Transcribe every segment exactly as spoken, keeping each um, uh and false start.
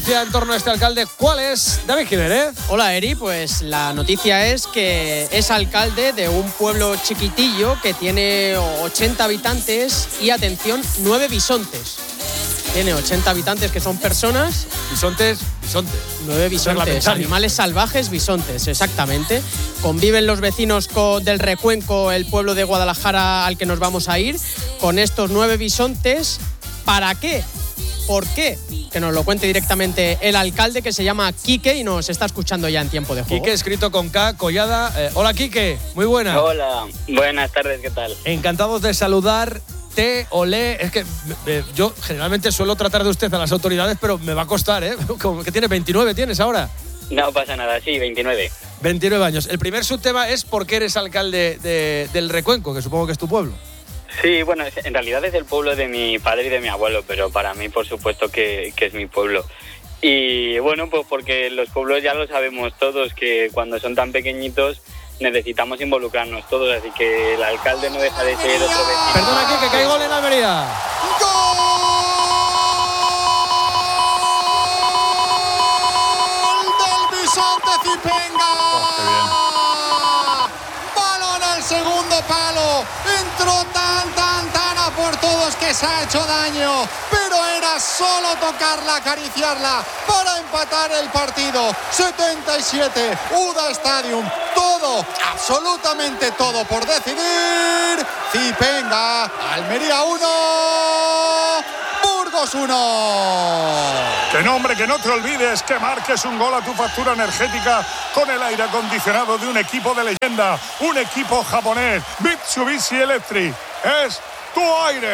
En torno a este alcalde, ¿cuál es? David Jiménez. Hola Eri, pues la noticia es que es alcalde de un pueblo chiquitillo que tiene ochenta habitantes y, atención, nueve bisontes. Tiene ochenta habitantes que son personas. Bisontes, bisontes. Nueve bisontes, animales salvajes, bisontes, exactamente. Conviven los vecinos con, del Recuenco, el pueblo de Guadalajara al que nos vamos a ir, con estos nueve bisontes. ¿Para qué? ¿Por qué? Que nos lo cuente directamente el alcalde, que se llama Quique y nos está escuchando ya en tiempo de juego. Quique, escrito con K, Collada. Eh, hola, Quique, muy buena. Hola, buenas tardes, ¿qué tal? Encantados de saludarte, olé. Es que eh, yo generalmente suelo tratar de usted a las autoridades, pero me va a costar, ¿eh? Como que tiene veintinueve, ¿tienes ahora? No pasa nada, sí, veintinueve. veintinueve años. El primer subtema es por qué eres alcalde de, del Recuenco, que supongo que es tu pueblo. Sí, bueno, en realidad es el pueblo de mi padre y de mi abuelo, pero para mí, por supuesto, que, que es mi pueblo. Y bueno, pues porque los pueblos ya lo sabemos todos, que cuando son tan pequeñitos necesitamos involucrarnos todos, así que el alcalde no deja de ser otro vecino. Perdona, aquí, que hay gol en Almería. ¡Gol del bisonte Cipenga! Oh, qué bien. Balón al segundo palo. Entró tan, tan, tan a por todos que se ha hecho daño. Pero era solo tocarla, acariciarla para empatar el partido. setenta y siete, U D A Stadium. Todo, absolutamente todo por decidir. Cipenga, Almería uno, Burgos uno. Que no, hombre, que no te olvides que marques un gol a tu factura energética con el aire acondicionado de un equipo de leyenda, un equipo japonés, Mitsubishi Electric. Es tu aire.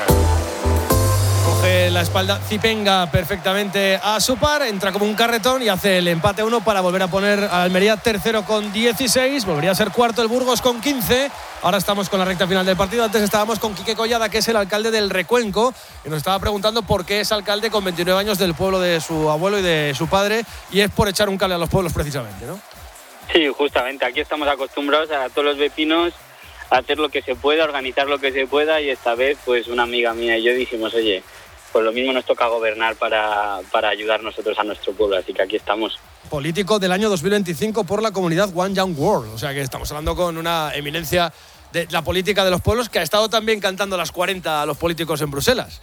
Coge la espalda Cipenga perfectamente a su par, entra como un carretón y hace el empate uno para volver a poner a Almería tercero con dieciséis. Volvería a ser cuarto el Burgos con quince. Ahora estamos con la recta final del partido. Antes estábamos con Quique Collada, que es el alcalde del Recuenco, y nos estaba preguntando por qué es alcalde con veintinueve años del pueblo de su abuelo y de su padre, y es por echar un cable a los pueblos precisamente, ¿no? Sí, justamente, aquí estamos acostumbrados a todos los vecinos a hacer lo que se pueda, organizar lo que se pueda, y esta vez pues una amiga mía y yo dijimos, oye, pues lo mismo nos toca gobernar para, para ayudar nosotros a nuestro pueblo, así que aquí estamos. Político del año dos mil veinticinco por la comunidad One Young World, o sea que estamos hablando con una eminencia de la política de los pueblos, que ha estado también cantando las cuarenta a los políticos en Bruselas,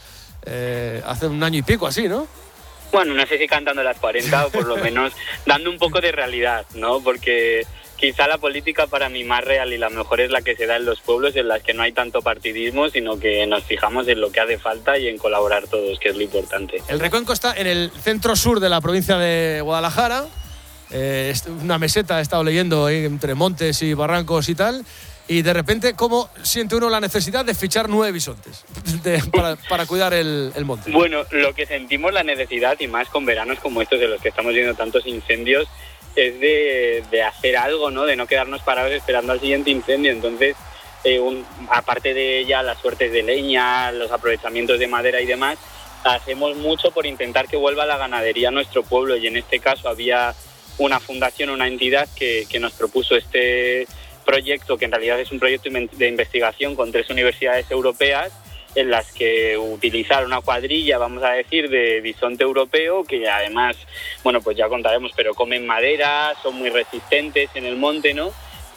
eh, hace un año y pico así, ¿no? Bueno, no sé si cantando las cuarenta o por lo menos dando un poco de realidad, ¿no? Porque quizá la política para mí más real y la mejor es la que se da en los pueblos, en las que no hay tanto partidismo, sino que nos fijamos en lo que hace falta y en colaborar todos, que es lo importante. El Recuenco está en el centro sur de la provincia de Guadalajara, eh, una meseta, he estado leyendo ahí entre montes y barrancos y tal, y de repente, ¿cómo siente uno la necesidad de fichar nueve bisontes de, para, para cuidar el, el monte? Bueno, lo que sentimos la necesidad, y más con veranos como estos de los que estamos viendo tantos incendios, es de, de hacer algo, ¿no? De no quedarnos parados esperando al siguiente incendio. Entonces, eh, un, aparte de ya las suertes de leña, los aprovechamientos de madera y demás, hacemos mucho por intentar que vuelva la ganadería a nuestro pueblo, y en este caso había una fundación, una entidad que, que nos propuso este proyecto, que en realidad es un proyecto de investigación con tres universidades europeas, en las que utilizar una cuadrilla, vamos a decir, de bisonte europeo, que además, bueno, pues ya contaremos, pero comen madera, son muy resistentes en el monte, ¿no?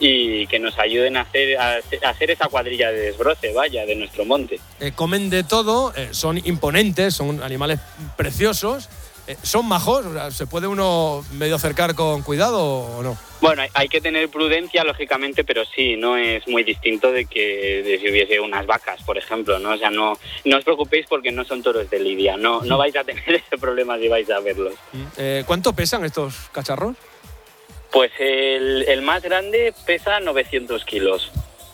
Y que nos ayuden a hacer, a hacer esa cuadrilla de desbroce, vaya, de nuestro monte. Eh, comen de todo, eh, son imponentes, son animales preciosos, eh, son majos, o sea, ¿se puede uno medio acercar con cuidado o no? Bueno, hay, hay que tener prudencia, lógicamente, pero sí, no es muy distinto de que de si hubiese unas vacas, por ejemplo, ¿no? O sea, no, no os preocupéis porque no son toros de lidia, no, no vais a tener ese problema si vais a verlos. Eh, ¿Cuánto pesan estos cacharros? Pues el, el más grande pesa novecientos kilos.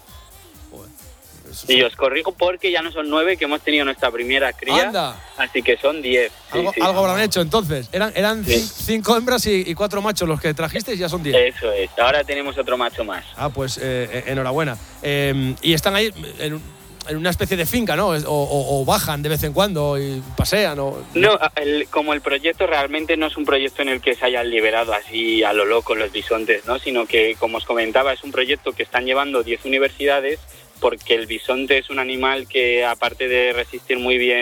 Y os corrijo porque ya no son nueve, que hemos tenido nuestra primera cría. ¡Anda! Así que son diez. Sí, algo, sí. algo habrán hecho entonces. Eran, eran sí. cinco hembras y, y cuatro machos los que trajisteis, ya son diez. Eso es. Ahora tenemos otro macho más. Ah, pues eh, enhorabuena. Eh, y están ahí en, en una especie de finca, ¿no? O, o, o bajan de vez en cuando y pasean. O... No, el, como el proyecto realmente no es un proyecto en el que se hayan liberado así a lo loco los bisontes, ¿no? Sino que, como os comentaba, es un proyecto que están llevando diez universidades, porque el bisonte es un animal que, aparte de resistir muy bien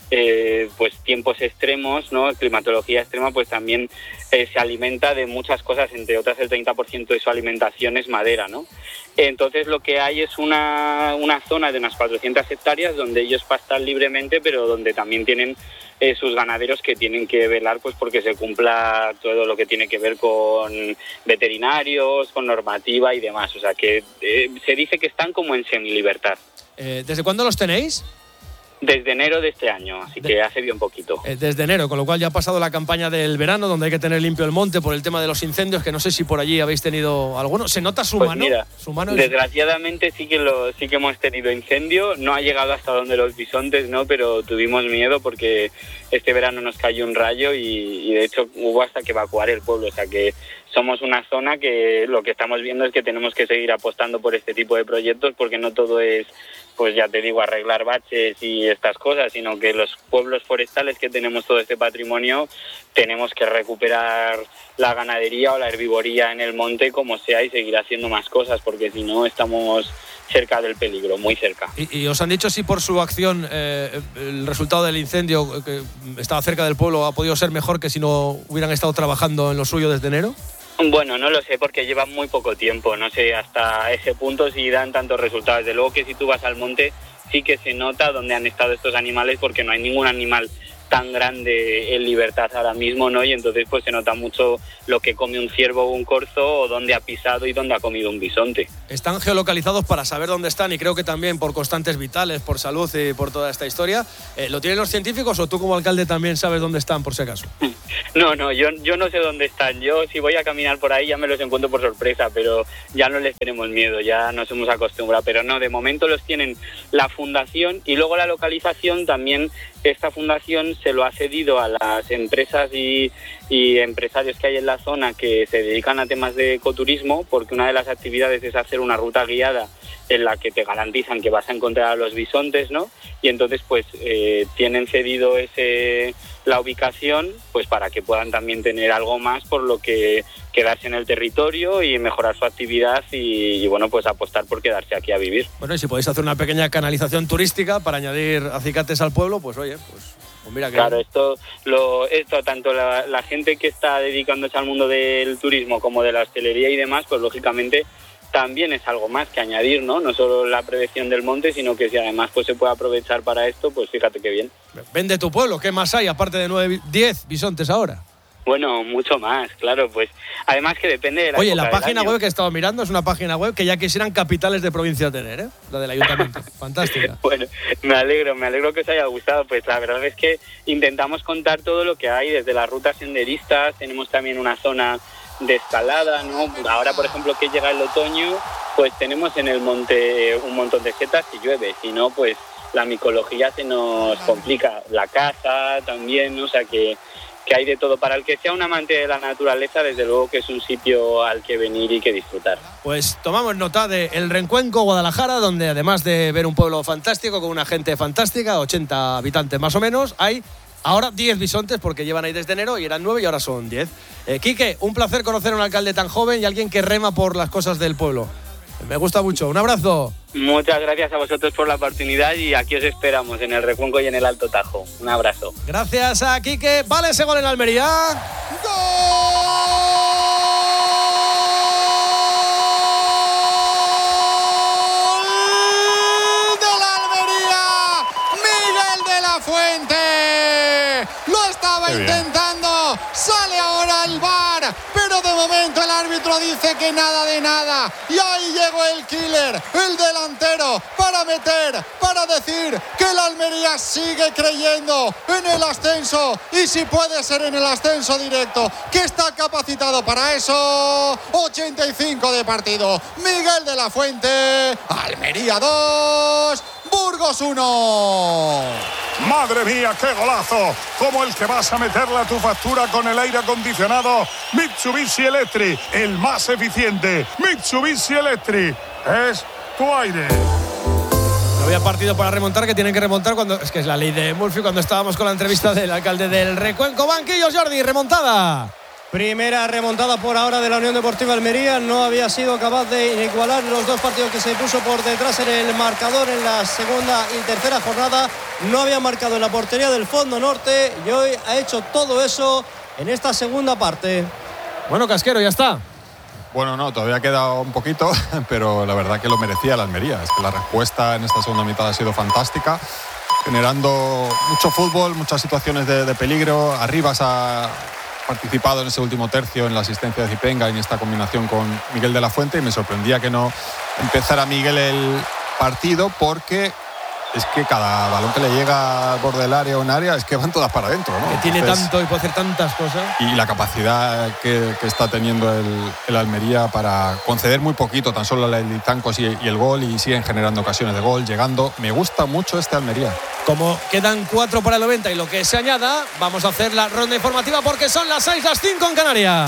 eh, pues tiempos extremos, ¿no? Climatología extrema, pues también eh, se alimenta de muchas cosas, entre otras el treinta por ciento de su alimentación es madera, ¿no? Entonces lo que hay es una, una zona de unas cuatrocientas hectáreas donde ellos pastan libremente, pero donde también tienen eh, sus ganaderos que tienen que velar pues porque se cumpla todo lo que tiene que ver con veterinarios, con normativa y demás. O sea que eh, se dice que están como en semilibertad. Eh, ¿Desde cuándo los tenéis? Desde enero de este año, así que hace bien poquito. Eh, desde enero, con lo cual ya ha pasado la campaña del verano, donde hay que tener limpio el monte por el tema de los incendios, que no sé si por allí habéis tenido alguno. ¿Se nota su pues mano? Mira, ¿Su mano es... desgraciadamente sí que, lo, sí que hemos tenido incendio. No ha llegado hasta donde los bisontes, ¿no? Pero tuvimos miedo porque este verano nos cayó un rayo y, y de hecho hubo hasta que evacuar el pueblo. O sea que somos una zona que lo que estamos viendo es que tenemos que seguir apostando por este tipo de proyectos, porque no todo es, pues ya te digo, arreglar baches y estas cosas, sino que los pueblos forestales que tenemos todo este patrimonio tenemos que recuperar la ganadería o la herbivoría en el monte como sea y seguir haciendo más cosas, porque si no estamos cerca del peligro, muy cerca. ¿Y, y os han dicho si por su acción eh, el resultado del incendio que estaba cerca del pueblo ha podido ser mejor que si no hubieran estado trabajando en lo suyo desde enero? Bueno, no lo sé porque llevan muy poco tiempo, no sé hasta ese punto si dan tantos resultados. Desde luego que si tú vas al monte sí que se nota dónde han estado estos animales, porque no hay ningún animal tan grande en libertad ahora mismo, ¿no? Y entonces pues se nota mucho lo que come un ciervo o un corzo, o dónde ha pisado y dónde ha comido un bisonte. Están geolocalizados para saber dónde están, y creo que también por constantes vitales, por salud y por toda esta historia. Eh, ¿Lo tienen los científicos o tú como alcalde también sabes dónde están, por si acaso? No, no, yo, yo no sé dónde están. Yo si voy a caminar por ahí ya me los encuentro por sorpresa, pero ya no les tenemos miedo, ya nos hemos acostumbrado. Pero no, de momento los tienen la fundación, y luego la localización también. Esta fundación se lo ha cedido a las empresas y, y empresarios que hay en la zona que se dedican a temas de ecoturismo, porque una de las actividades es hacer una ruta guiada en la que te garantizan que vas a encontrar a los bisontes, ¿no? Y entonces pues eh, tienen cedido ese la ubicación pues para que puedan también tener algo más por lo que quedarse en el territorio y mejorar su actividad y, y bueno, pues apostar por quedarse aquí a vivir. Bueno, y si podéis hacer una pequeña canalización turística para añadir acicates al pueblo, pues oye, pues, pues mira que... Claro, esto, lo, esto tanto la, la gente que está dedicándose al mundo del turismo como de la hostelería y demás, pues lógicamente también es algo más que añadir, ¿no? No solo la prevención del monte, sino que si además pues se puede aprovechar para esto, pues fíjate qué bien. Vende tu pueblo, ¿qué más hay aparte de nueve, diez bisontes ahora? Bueno, mucho más, claro, pues además que depende de la Oye, época la página del año. web que he estado mirando es una página web que ya quisieran capitales de provincia tener, ¿eh? La del ayuntamiento. Fantástica. Bueno, me alegro, me alegro que os haya gustado. Pues la verdad es que intentamos contar todo lo que hay, desde las rutas senderistas, tenemos también una zona de escalada, ¿no? Ahora, por ejemplo, que llega el otoño, pues tenemos en el monte un montón de setas y llueve, si no, pues la micología se nos complica, la caza también, ¿no? O sea que que hay de todo. Para el que sea un amante de la naturaleza, desde luego que es un sitio al que venir y que disfrutar. Pues tomamos nota de El Recuenco Guadalajara, donde además de ver un pueblo fantástico con una gente fantástica, ochenta habitantes más o menos, hay ahora diez bisontes, porque llevan ahí desde enero y eran nueve y ahora son diez. Eh, Quique, un placer conocer a un alcalde tan joven y alguien que rema por las cosas del pueblo. Me gusta mucho. Un abrazo. Muchas gracias a vosotros por la oportunidad y aquí os esperamos en el Recuenco y en el Alto Tajo. Un abrazo. Gracias a Quique. Vale ese gol en Almería. ¡Gol de la Almería! ¡Miguel de la Fuente! Lo estaba intentando. Sale ahora el V A R, pero de momento el árbitro dice que nada de nada. Y ahí llegó el killer, el delantero, para meter, para decir que el Almería sigue creyendo en el ascenso. Y si puede ser en el ascenso directo, que está capacitado para eso. ochenta y cinco de partido. Miguel de la Fuente, Almería dos, Burgos uno. Madre mía, qué golazo, como el que vas a meterle a tu factura con el aire acondicionado Mitsubishi Electric, el más eficiente. Mitsubishi Electric es tu aire. No había partido para remontar, que tienen que remontar cuando... Es que es la ley de Murphy. Cuando estábamos con la entrevista del alcalde del Recuenco. Banquillos, Jordi, remontada. Primera remontada por ahora de la Unión Deportiva Almería. No había sido capaz de igualar los dos partidos que se puso por detrás en el marcador en la segunda y tercera jornada. No había marcado en la portería del Fondo Norte y hoy ha hecho todo eso en esta segunda parte. Bueno, Casquero, ya está. Bueno, no, todavía queda un poquito, pero la verdad que lo merecía la Almería. Es que la respuesta en esta segunda mitad ha sido fantástica, generando mucho fútbol, muchas situaciones de, de peligro. Arribas ha participado en ese último tercio en la asistencia de Zipenga y en esta combinación con Miguel de la Fuente, y me sorprendía que no empezara Miguel el partido, porque es que cada balón que le llega al borde del área o en área es que van todas para adentro, ¿no? Que tiene Entonces, tanto y puede hacer tantas cosas. Y la capacidad que, que está teniendo el, el Almería para conceder muy poquito, tan solo el Zancos y, y el gol, y siguen generando ocasiones de gol, llegando. Me gusta mucho este Almería. Como quedan cuatro para el noventa y lo que se añada, vamos a hacer la ronda informativa porque son las seis, las cinco en Canarias.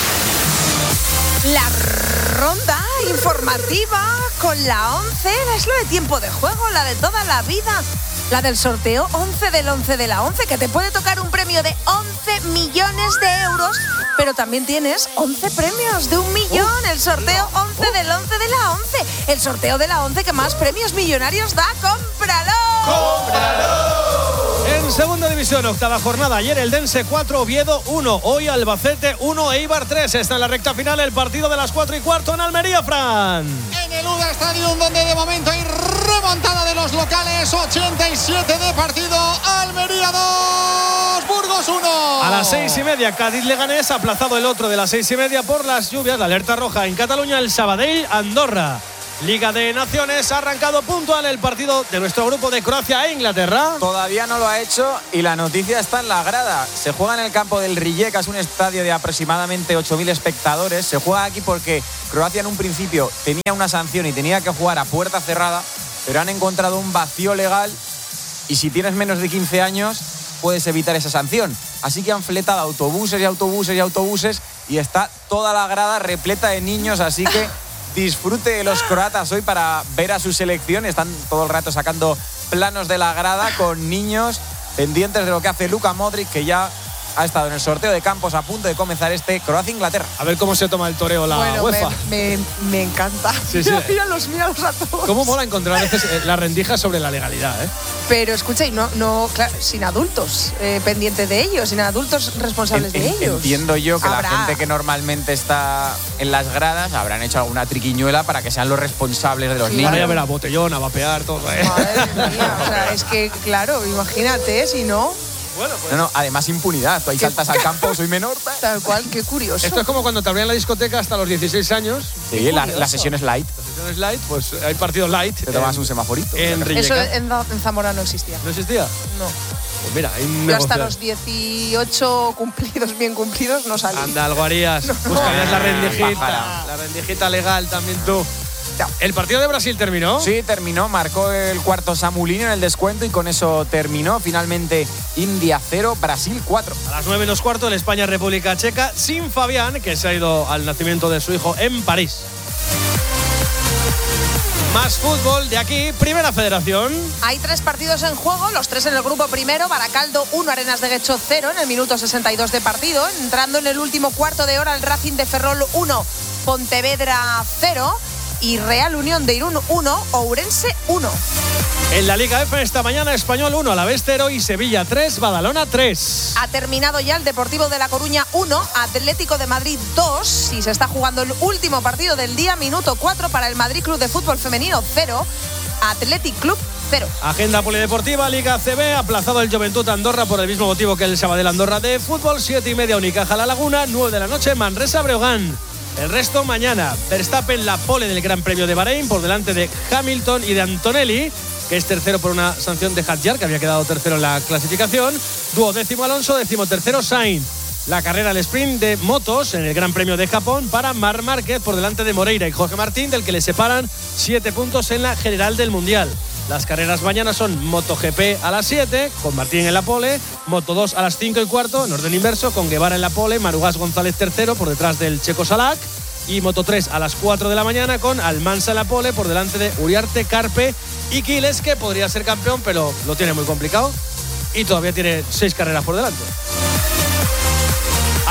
La ronda informativa con la once, es lo de tiempo de juego, la de toda la vida, la del sorteo once del once de la once, que te puede tocar un premio de once millones de euros, pero también tienes once premios de un millón, uh, el sorteo once uh. del once de la once, el sorteo de la once que más premios millonarios da. ¡Cómpralo! ¡Cómpralo! En segunda división, octava jornada. Ayer el Dense cuatro, Oviedo uno. Hoy Albacete uno, Eibar tres. Está en la recta final el partido de las cuatro y cuarto en Almería, Fran. En el U D A Stadium, donde de momento hay remontada de los locales. ochenta y siete de partido. Almería dos, Burgos uno. A las seis y media, Cádiz-Leganés. Aplazado el otro de las seis y media por las lluvias. La alerta roja en Cataluña. El Sabadell-Andorra. Liga de Naciones, ha arrancado puntual el partido de nuestro grupo de Croacia e Inglaterra. Todavía no lo ha hecho y la noticia está en la grada. Se juega en el campo del Rijeka, es un estadio de aproximadamente ocho mil espectadores. Se juega aquí porque Croacia en un principio tenía una sanción y tenía que jugar a puerta cerrada, pero han encontrado un vacío legal y si tienes menos de quince años puedes evitar esa sanción. Así que han fletado autobuses y autobuses y autobuses y está toda la grada repleta de niños, así que disfrute de los croatas hoy para ver a su selección. Están todo el rato sacando planos de la grada con niños pendientes de lo que hace Luka Modric, que ya ha estado en el sorteo de campos a punto de comenzar este Croacia-Inglaterra. A ver cómo se toma el toreo la bueno, UEFA. Me, me, me encanta. Sí, sí. Míralos, míralos a todos. ¿Cómo mola encontrar a veces la rendija sobre la legalidad, eh? Pero escucha, y no, no claro, sin adultos eh, pendientes de ellos, sin adultos responsables en, de en, ellos. Entiendo yo que Habrá. la gente que normalmente está en las gradas habrán hecho alguna triquiñuela para que sean los responsables de los Sí, niños. Van a ver a botellón, a vapear, todo, ¿eh? Madre mía, o sea, es que, claro, imagínate, si no. Bueno, pues. No, no, además impunidad. Tú ahí saltas al campo, soy menor. Tal cual, qué curioso. Esto es como cuando te abrían la discoteca hasta los dieciséis años. Sí, la, la sesión es light. La sesión es light, pues hay partidos light. Te tomas en, un semaforito. En Eso Rijeka. en, en Zamora no existía. ¿No existía? No. Pues mira, hay un Yo hasta negocio. los dieciocho cumplidos, bien cumplidos, no salí. Anda, algo harías. No. Buscarías la rendijita. Pájara. La rendijita legal también tú. ¿El partido de Brasil terminó? Sí, terminó. Marcó el cuarto Samulino en el descuento y con eso terminó. Finalmente, India cero, Brasil cuatro. A las nueve menos cuarto, el España-República Checa, sin Fabián, que se ha ido al nacimiento de su hijo en París. Más fútbol de aquí, Primera Federación. Hay tres partidos en juego, los tres en el grupo primero. Baracaldo uno, Arenas de Guecho cero en el minuto sesenta y dos de partido. Entrando en el último cuarto de hora, el Racing de Ferrol uno, Pontevedra cero. Y Real Unión de Irún uno, Ourense uno. En la Liga F esta mañana, Español uno, Alavés cero y Sevilla tres, Badalona tres. Ha terminado ya el Deportivo de La Coruña uno, Atlético de Madrid dos. Y se está jugando el último partido del día, minuto cuatro, para el Madrid Club de Fútbol Femenino cero, Athletic Club cero. Agenda polideportiva, Liga C B, aplazado el Juventud Andorra por el mismo motivo que el Sabadell Andorra de fútbol. Siete y media, Unicaja La Laguna, nueve de la noche, Manresa Breogán. El resto mañana, Verstappen la pole del Gran Premio de Bahrein por delante de Hamilton y de Antonelli, que es tercero por una sanción de Hadjar, que había quedado tercero en la clasificación. Duodécimo Alonso, decimotercero Sainz. La carrera al sprint de motos en el Gran Premio de Japón para Marc Márquez por delante de Moreira y Jorge Martín, del que le separan siete puntos en la general del Mundial. Las carreras mañana son MotoGP a las siete, con Martín en la pole, Moto dos a las cinco y cuarto, en orden inverso, con Guevara en la pole, Marugas González tercero, por detrás del checo Salak, y Moto tres a las cuatro de la mañana, con Almansa en la pole, por delante de Uriarte, Carpe y Quiles, que podría ser campeón, pero lo tiene muy complicado, y todavía tiene seis carreras por delante.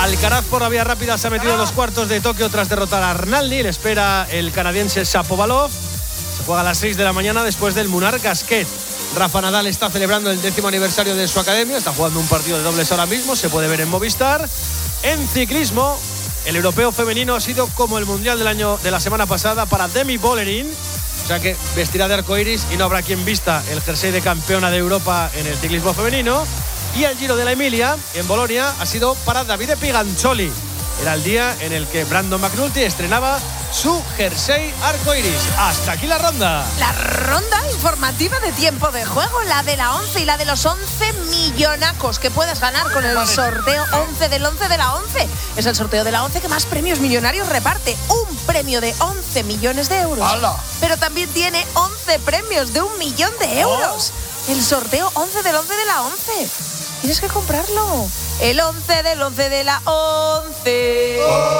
Alcaraz por la vía rápida se ha metido en los cuartos de Tokio tras derrotar a Arnaldi. Le espera el canadiense Shapovalov. Se juega a las seis de la mañana después del Munar Gasquet. Rafa Nadal está celebrando el décimo aniversario de su academia. Está jugando un partido de dobles ahora mismo. Se puede ver en Movistar. En ciclismo, el europeo femenino ha sido como el mundial del año de la semana pasada para Demi Vollering. O sea que vestirá de arcoiris y no habrá quien vista el jersey de campeona de Europa en el ciclismo femenino. Y el Giro de la Emilia, en Bolonia, ha sido para Davide Piganzoli. Era el día en el que Brandon McNulty estrenaba su jersey arcoiris. Hasta aquí la ronda. La ronda informativa de tiempo de juego, la de la once y la de los once millonacos que puedes ganar con el sorteo once del once de la once. Es el sorteo de la once que más premios millonarios reparte. Un premio de once millones de euros. ¡Hala! Pero también tiene once premios de un millón de euros. Oh. El sorteo once del once de la once. Tienes que comprarlo. El once del once de la once.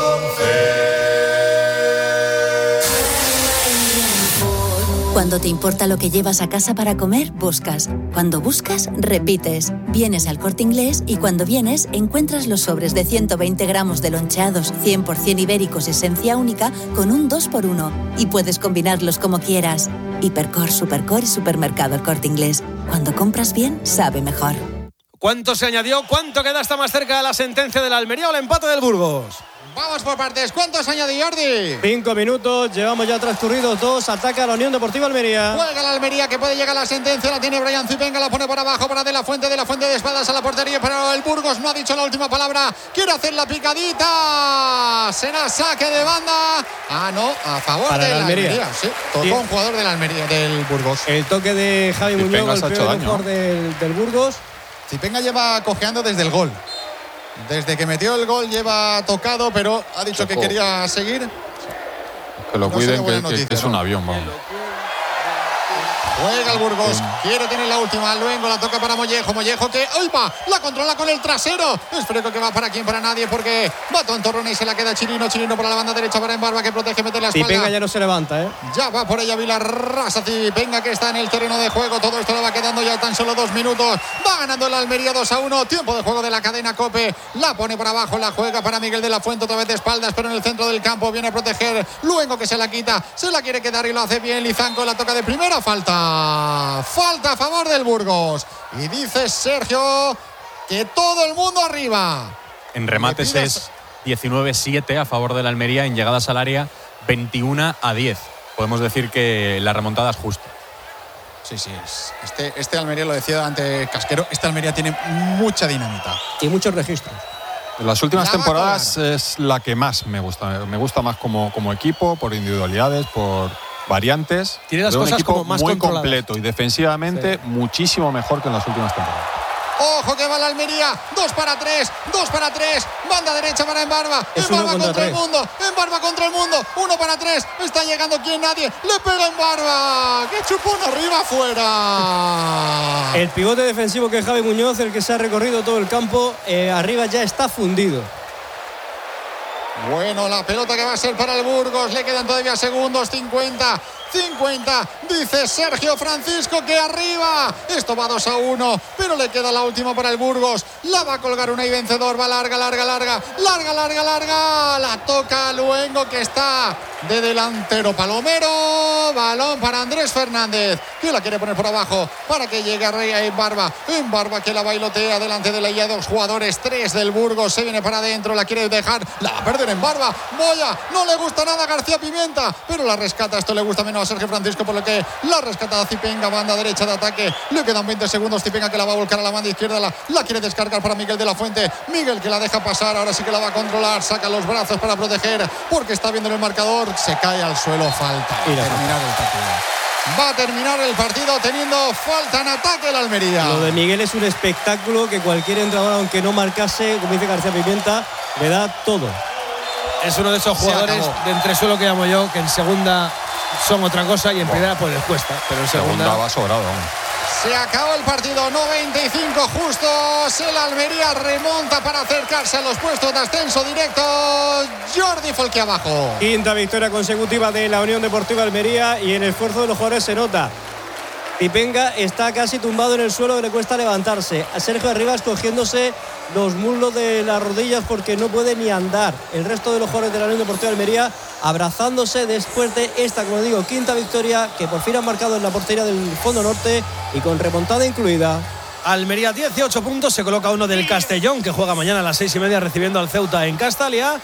Cuando te importa lo que llevas a casa para comer, buscas. Cuando buscas, repites. Vienes al Corte Inglés y cuando vienes, encuentras los sobres de ciento veinte gramos de loncheados cien por ciento ibéricos esencia única con un dos por uno. Y puedes combinarlos como quieras. Hipercor, Supercor y Supermercado El Corte Inglés. Cuando compras bien, sabe mejor. ¿Cuánto se añadió? ¿Cuánto queda hasta más cerca de la sentencia de la Almería o el empate del Burgos? Vamos por partes. ¿Cuánto se añade, Jordi? Cinco minutos, llevamos ya transcurridos dos. Ataca la Unión Deportiva Almería. Juega la Almería que puede llegar a la sentencia. La tiene Brian Zipenga, la pone por abajo para De La Fuente. De La Fuente de espaldas a la portería. Pero el Burgos no ha dicho la última palabra. Quiere hacer la picadita. Será saque de banda. Ah, no, a favor para de la Almería. Almería. Sí, tocó sí. un jugador de la Almería, del Burgos. El toque de Javi Muñoz, el peor jugador del, del Burgos. Zipenga lleva cojeando desde el gol. Desde que metió el gol lleva tocado, pero ha dicho Chocó. que quería seguir. Que lo no cuiden, que, noticia, que es ¿no? un avión, vamos. Juega el Burgos, quiere tener la última. Luengo la toca para Mollejo. Mollejo que, ¡ay, va! La controla con el trasero. Espero que va para quien, para nadie, porque va Tontorrona y se la queda Chirino. Chirino por la banda derecha para Embarba, que protege, mete la espalda. Zipenga ya no se levanta, ¿eh? Ya va por ella Vilarrasa. Zipenga que está en el terreno de juego. Todo esto le va quedando ya tan solo dos minutos. Va ganando la Almería dos a uno. Tiempo de juego de la cadena COPE. La pone por abajo, la juega para Miguel de la Fuente, otra vez de espaldas, pero en el centro del campo viene a proteger. Luengo que se la quita, se la quiere quedar y lo hace bien. Lizanco la toca de primera, falta. Falta a favor del Burgos. Y dice Sergio que todo el mundo arriba. En remates es diecinueve siete a favor de la Almería, en llegadas al área veintiuno a diez. Podemos decir que la remontada es justa. Sí, sí. Este, este Almería, lo decía ante Casquero, este Almería tiene mucha dinamita. Y muchos registros. En las últimas La temporadas es la que más me gusta. Me gusta más como, como equipo, por individualidades, por variantes. Tiene las de un cosas equipo como más muy controladas. completo y defensivamente Sí. muchísimo mejor que en las últimas temporadas. Ojo que va la Almería, dos para tres, dos para tres, banda derecha para Embarba, Es Embarba uno contra contra el tres. mundo, Embarba contra el mundo, uno para tres, está llegando quien nadie, le pega Embarba, que chupón arriba afuera. El pivote defensivo que es Javi Muñoz, el que se ha recorrido todo el campo, eh, arriba ya está fundido. Bueno, la pelota que va a ser para el Burgos, le quedan todavía segundos, cincuenta, cincuenta, dice Sergio Francisco que arriba, esto va dos a uno, pero le queda la última para el Burgos, la va a colgar una y vencedor, va larga, larga, larga, larga, larga, larga, la toca Luengo que está de delantero Palomero, balón para Andrés Fernández, que la quiere poner por abajo para que llegue a Rey en Barba, en Barba que la bailotea delante de la I A, dos jugadores, tres del Burgos, se viene para adentro, la quiere dejar, la va a perder en Barba, Moya, no le gusta nada a García Pimienta, pero la rescata, esto le gusta menos a Sergio Francisco, por lo que la rescata a Zipenga, banda derecha de ataque, le quedan veinte segundos, Zipenga que la va a volcar a la banda izquierda, la, la quiere descargar para Miguel de la Fuente, Miguel que la deja pasar, ahora sí que la va a controlar, saca los brazos para proteger, porque está viendo en el marcador, se cae al suelo, falta, Y la terminar el partido. Va a terminar el partido teniendo falta en ataque la Almería. Lo de Miguel es un espectáculo que cualquier entrenador, aunque no marcase, como dice García Pimienta, le da todo. Es uno de esos jugadores de entresuelo que llamo yo, que en segunda son otra cosa y en primera pues les cuesta, pero en segunda, Segunda va sobrado. Vamos. Se acabó el partido, noventa y cinco justos. El Almería remonta para acercarse a los puestos de ascenso directo. Jordi Folque abajo. Quinta victoria consecutiva de la Unión Deportiva Almería y el esfuerzo de los jugadores se nota. Zipenga está casi tumbado en el suelo, que le cuesta levantarse. A Sergio Arribas cogiéndose los muslos de las rodillas porque no puede ni andar. El resto de los jugadores de la Unión Deportiva Almería abrazándose después de esta, como digo, quinta victoria que por fin han marcado en la portería del Fondo Norte y con remontada incluida. Almería dieciocho puntos, se coloca uno del Castellón, que juega mañana a las seis y media recibiendo al Ceuta en Castalia.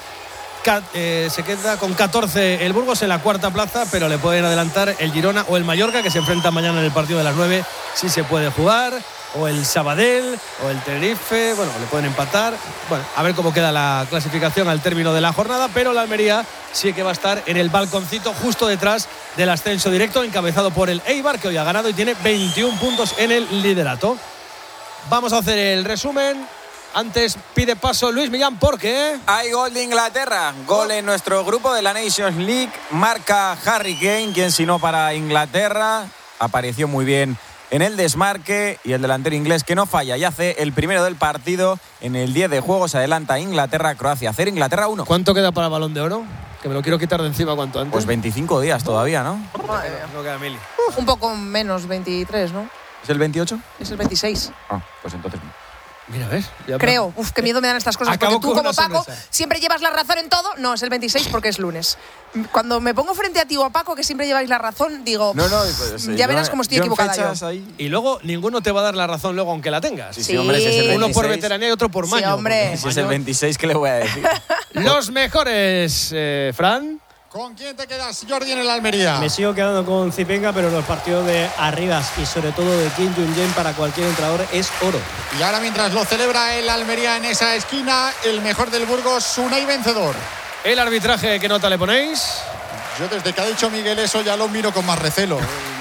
Eh, se queda con catorce el Burgos en la cuarta plaza, pero le pueden adelantar el Girona o el Mallorca, que se enfrentan mañana en el partido de las nueve, si se puede jugar, o el Sabadell o el Tenerife. Bueno, le pueden empatar. Bueno, a ver cómo queda la clasificación al término de la jornada, pero la Almería sí que va a estar en el balconcito justo detrás del ascenso directo, encabezado por el Eibar, que hoy ha ganado y tiene veintiún puntos en el liderato. Vamos a hacer el resumen. Antes pide paso Luis Millán porque hay gol de Inglaterra, gol en nuestro grupo de la Nations League, marca Harry Kane, quien si no para Inglaterra, apareció muy bien en el desmarque, y el delantero inglés que no falla y hace el primero del partido. En el diez de juego se adelanta Inglaterra, Croacia cero, Inglaterra uno. ¿Cuánto queda para el Balón de Oro? Que me lo quiero quitar de encima cuanto antes. Pues veinticinco días todavía, ¿no? No queda mil. Un poco menos, veintitrés, ¿no? ¿Es el veintiocho? Es el veintiséis. Ah, pues entonces mira, ¿ves? Ya Creo. Uf, qué miedo me dan estas cosas. Acabo porque tú, como Paco, sonrisa. siempre llevas la razón en todo. No, es el veintiséis porque es lunes. Cuando me pongo frente a ti o a Paco, que siempre lleváis la razón, digo, no, no, pues, sí, ya yo, verás cómo estoy yo equivocada yo. Ahí. Y luego ninguno te va a dar la razón luego, aunque la tengas. Sí, sí, hombre, si es el veintiséis. Uno por veteranía y otro por maño. Sí, hombre. Si es el veintiséis, ¿qué le voy a decir? Los mejores, eh, Fran. ¿Con quién te quedas, Jordi, en el Almería? Me sigo quedando con Zipenga, pero los partidos de Arribas y sobre todo de Kim Jong-un para cualquier entrenador es oro. Y ahora, mientras lo celebra el Almería en esa esquina, el mejor del Burgos, Unai vencedor. El arbitraje, ¿qué nota le ponéis? Yo desde que ha dicho Miguel eso ya lo miro con más recelo.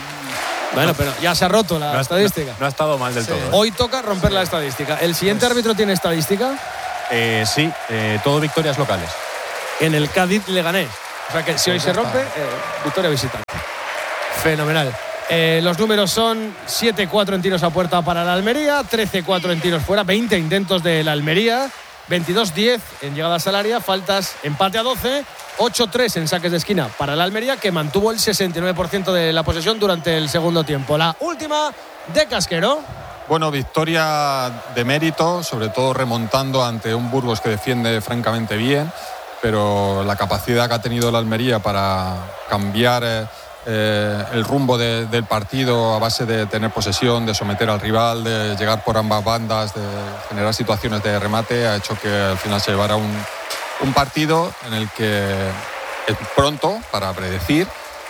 Bueno, pero ya se ha roto la no ha, estadística. No, no ha estado mal del sí. todo. ¿eh? Hoy toca romper la estadística. ¿El siguiente pues... árbitro tiene estadística? Eh, sí, eh, todo victorias locales. En el Cádiz le gané. O sea que si hoy se rompe, eh, victoria visitante. Fenomenal. Eh, los números son siete cuatro en tiros a puerta para la Almería, trece cuatro en tiros fuera, veinte intentos de la Almería, veintidós diez en llegadas al área, faltas, empate a doce, ocho tres en saques de esquina para la Almería, que mantuvo el sesenta y nueve por ciento de la posesión durante el segundo tiempo. La última de Casquero. Bueno, victoria de mérito, sobre todo remontando ante un Burgos que defiende francamente bien, pero la capacidad que ha tenido la Almería para cambiar eh, eh, el rumbo de, del partido a base de tener posesión, de someter al rival, de llegar por ambas bandas, de generar situaciones de remate, ha hecho que al final se llevara un, un partido en el que es pronto para predecir,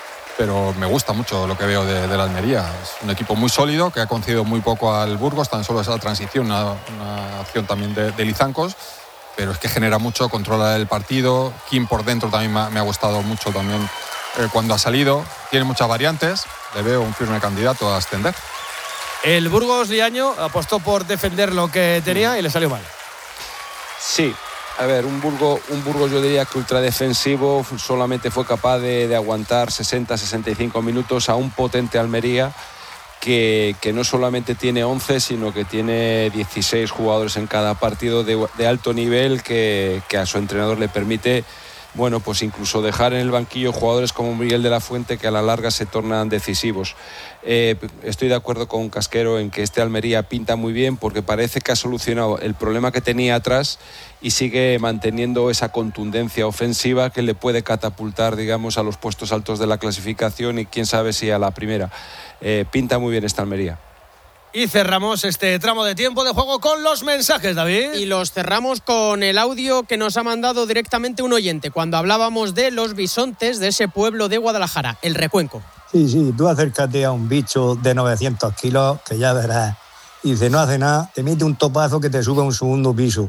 pero me gusta mucho lo que veo de, de la Almería. Es un equipo muy sólido que ha concedido muy poco al Burgos, tan solo esa transición, una, una acción también de, de Lizancos, pero es que genera mucho, controla el partido. Kim por dentro también me ha, me ha gustado mucho también eh, cuando ha salido. Tiene muchas variantes, le veo un firme candidato a ascender. El Burgos Liaño apostó por defender lo que tenía y le salió mal. Sí, a ver, un Burgos, un Burgos yo diría que ultradefensivo, solamente fue capaz de, de aguantar sesenta a sesenta y cinco minutos a un potente Almería que, que no solamente tiene once, sino que tiene dieciséis jugadores en cada partido de, de alto nivel que, que a su entrenador le permite, bueno, pues incluso dejar en el banquillo jugadores como Miguel de la Fuente que a la larga se tornan decisivos. Eh, estoy de acuerdo con Casquero en que este Almería pinta muy bien porque parece que ha solucionado el problema que tenía atrás y sigue manteniendo esa contundencia ofensiva que le puede catapultar, digamos, a los puestos altos de la clasificación y quién sabe si a la primera. Eh, pinta muy bien esta Almería. Y cerramos este tramo de tiempo de juego con los mensajes, David. Y los cerramos con el audio que nos ha mandado directamente un oyente cuando hablábamos de los bisontes de ese pueblo de Guadalajara, el Recuenco. Sí, sí, tú acércate a un bicho de novecientos kilos que ya verás. Y dice, no hace nada, te mete un topazo que te sube a un segundo piso.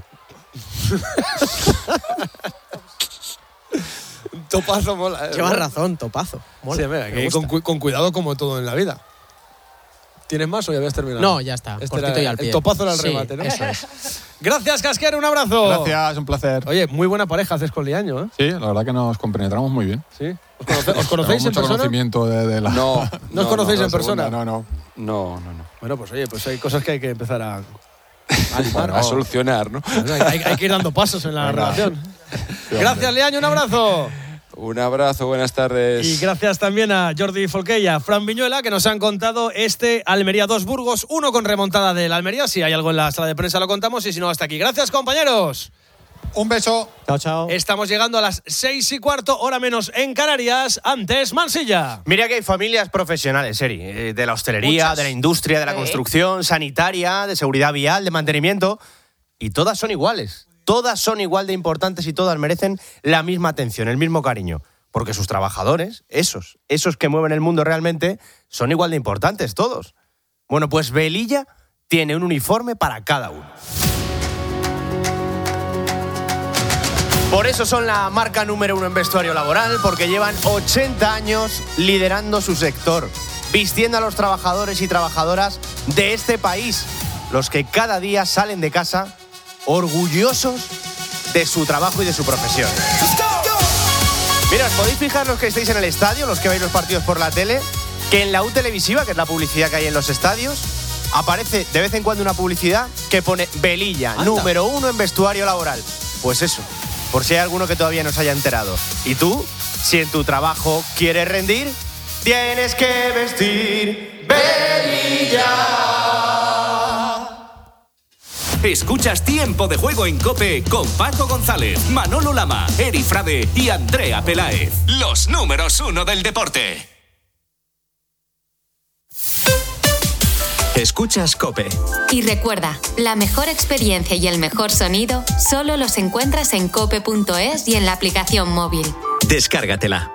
Topazo mola. Eh, Llevas razón, topazo. Mola, sí, mira, que con, con cuidado como todo en la vida. ¿Tienes más o ya habías terminado? No, ya está. Este era, y al pie. El topazo era el sí, remate, ¿no? Eso es. Gracias, Casquero, un abrazo. Gracias, un placer. Oye, muy buena pareja haces con Liaño, ¿eh? Sí, la verdad que nos compenetramos muy bien. Sí. ¿Os, conoce, ¿os conocéis en mucho persona? conocimiento de, de la... No. ¿No, ¿No os conocéis no, en persona? Segunda, no, no. No, no, no. Bueno, pues oye, pues hay cosas que hay que empezar a... A, bueno, a solucionar, ¿no? Hay, hay, hay que ir dando pasos en la relación. Sí, gracias, Liaño, un abrazo. Un abrazo, buenas tardes. Y gracias también a Jordi Folqué y a Fran Viñuela, que nos han contado este Almería dos Burgos uno con remontada del Almería. Si hay algo en la sala de prensa lo contamos, y si no, hasta aquí. Gracias, compañeros. Un beso. Chao, chao. Estamos llegando a las seis y cuarto, hora menos en Canarias. Antes, Mansilla. Mira que hay familias profesionales, Eri, de la hostelería, Muchas. de la industria, de la Sí. construcción, sanitaria, de seguridad vial, de mantenimiento, y todas son iguales. Todas son igual de importantes y todas merecen la misma atención, el mismo cariño. Porque sus trabajadores, esos, esos que mueven el mundo realmente, son igual de importantes todos. Bueno, pues Velilla tiene un uniforme para cada uno. Por eso son la marca número uno en vestuario laboral, porque llevan ochenta años liderando su sector, vistiendo a los trabajadores y trabajadoras de este país, los que cada día salen de casa orgullosos de su trabajo y de su profesión. Mira, os podéis fijar los que estáis en el estadio, los que veis los partidos por la tele, que en la U televisiva, que es la publicidad que hay en los estadios, aparece de vez en cuando una publicidad que pone Velilla, Anda. número uno en vestuario laboral. Pues eso, por si hay alguno que todavía no se haya enterado. Y tú, si en tu trabajo quieres rendir, tienes que vestir Velilla. Escuchas Tiempo de Juego en COPE con Paco González, Manolo Lama, Eri Frade y Andrea Peláez. Los números uno del deporte. Escuchas COPE. Y recuerda, la mejor experiencia y el mejor sonido solo los encuentras en cope punto es y en la aplicación móvil. Descárgatela.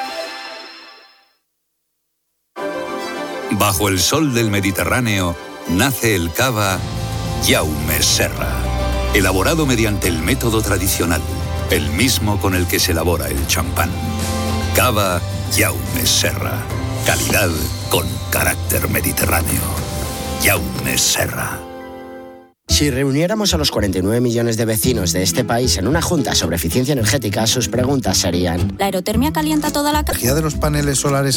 Bajo el sol del Mediterráneo nace el cava Jaume Serra, elaborado mediante el método tradicional, el mismo con el que se elabora el champán. Cava Jaume Serra, calidad con carácter mediterráneo. Jaume Serra. Si reuniéramos a los cuarenta y nueve millones de vecinos de este país en una junta sobre eficiencia energética, sus preguntas serían: ¿la aerotermia calienta toda la casa? La energía de los paneles solares